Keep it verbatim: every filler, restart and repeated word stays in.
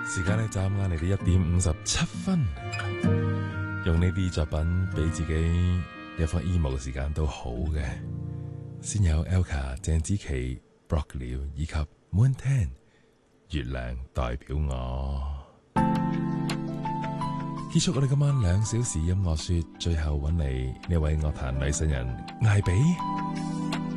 時間呢，眨眼嚟到一點五十七分，用呢啲作品俾自己一放 emo 嘅時間都好嘅。先有 Elka、鄭子琪、Broccoli 以及 Moon Ten 月亮代表我。結束我哋今晚兩小時音樂說，最後揾嚟呢位樂壇女新人艾比。